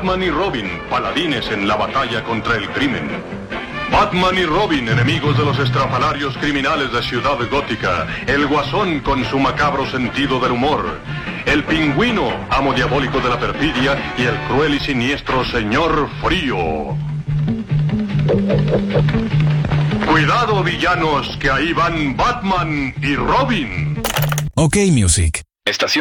Batman y Robin, paladines en la batalla contra el crimen. Batman y Robin, enemigos de los estrafalarios criminales de Ciudad Gótica. El Guasón con su macabro sentido del humor. El Pingüino, amo diabólico de la perfidia. Y el cruel y siniestro Señor Frío. Cuidado, villanos, que ahí van Batman y Robin. OK Music. Estación